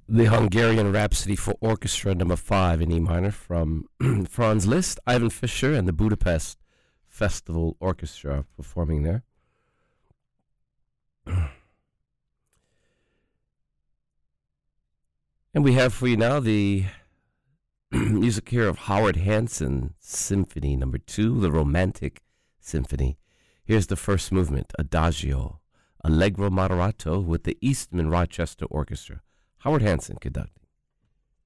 The Hungarian Rhapsody for Orchestra number 5 in E minor from Franz Liszt, Ivan Fischer, and the Budapest Festival Orchestra performing there. And we have for you now the music here of Howard Hanson Symphony number 2, the Romantic Symphony. Here's the first movement, Adagio, Allegro Moderato with the Eastman Rochester Orchestra. Howard Hanson conducting.